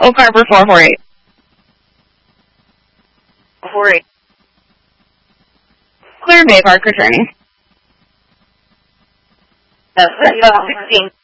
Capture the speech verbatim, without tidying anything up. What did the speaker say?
Oak Harbor four four eight. four eight. Clear Bay Park returning. Uh, sixteen.